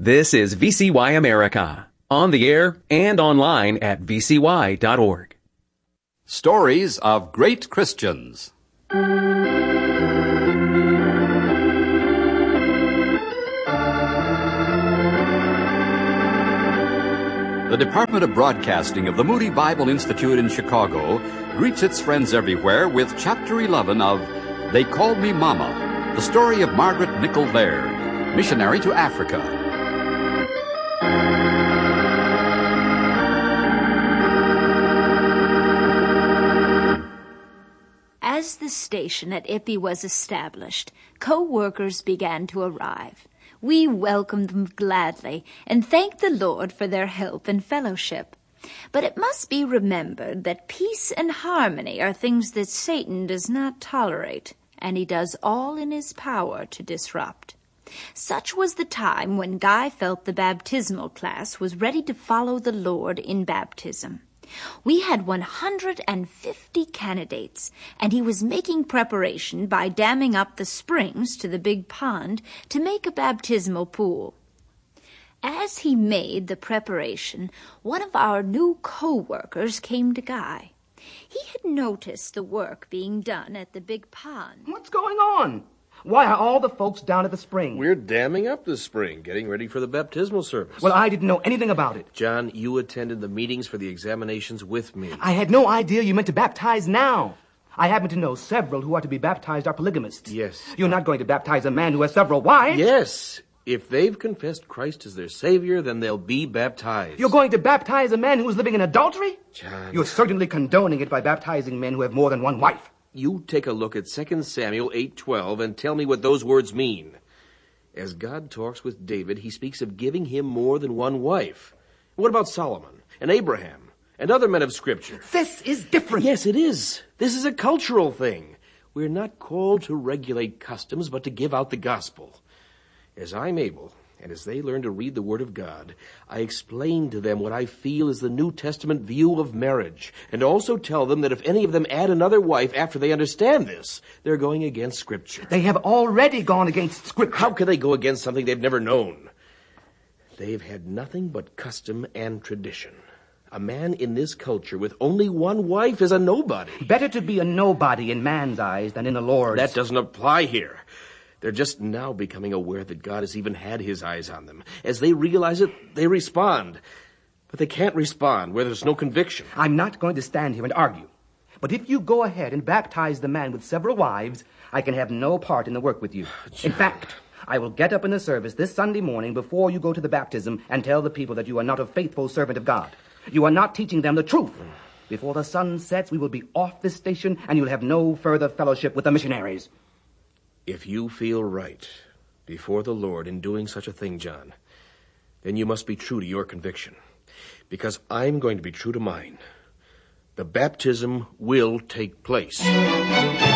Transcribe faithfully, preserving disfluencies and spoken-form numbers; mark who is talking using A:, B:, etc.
A: This is V C Y America, on the air and online at v c y dot org.
B: Stories of Great Christians. The Department of Broadcasting of the Moody Bible Institute in Chicago greets its friends everywhere with Chapter eleven of They Called Me Mama, the story of Margaret Nichol Laird, missionary to Africa.
C: As the station at Ippy was established, co-workers began to arrive. We welcomed them gladly and thanked the Lord for their help and fellowship. But it must be remembered that peace and harmony are things that Satan does not tolerate, and he does all in his power to disrupt. Such was the time when Guy felt the baptismal class was ready to follow the Lord in baptism. We had one hundred fifty candidates, and he was making preparation by damming up the springs to the big pond to make a baptismal pool. As he made the preparation, one of our new co-workers came to Guy. He had noticed the work being done at the big pond.
D: What's going on? Why are all the folks down at the spring?
E: We're damming up the spring, getting ready for the baptismal service.
D: Well, I didn't know anything about it.
E: John, you attended the meetings for the examinations with me.
D: I had no idea you meant to baptize now. I happen to know several who are to be baptized are polygamists.
E: Yes.
D: You're not going to baptize a man who has several wives?
E: Yes. If they've confessed Christ as their Savior, then they'll be baptized.
D: You're going to baptize a man who is living in adultery?
E: John.
D: You're certainly condoning it by baptizing men who have more than one wife.
E: You take a look at Second Samuel eight twelve and tell me what those words mean. As God talks with David, he speaks of giving him more than one wife. What about Solomon and Abraham and other men of Scripture?
D: This is different.
E: Yes, it is. This is a cultural thing. We're not called to regulate customs, but to give out the gospel. As I'm able, and as they learn to read the Word of God, I explain to them what I feel is the New Testament view of marriage, and also tell them that if any of them add another wife after they understand this, they're going against Scripture.
D: They have already gone against Scripture.
E: How can they go against something they've never known? They've had nothing but custom and tradition. A man in this culture with only one wife is a nobody.
D: Better to be a nobody in man's eyes than in the Lord's.
E: That doesn't apply here. They're just now becoming aware that God has even had his eyes on them. As they realize it, they respond. But they can't respond where there's no conviction.
D: I'm not going to stand here and argue. But if you go ahead and baptize the man with several wives, I can have no part in the work with you. In fact, I will get up in the service this Sunday morning before you go to the baptism and tell the people that you are not a faithful servant of God. You are not teaching them the truth. Before the sun sets, we will be off this station, and you'll have no further fellowship with the missionaries.
E: If you feel right before the Lord in doing such a thing, John, then you must be true to your conviction, because I'm going to be true to mine. The baptism will take place.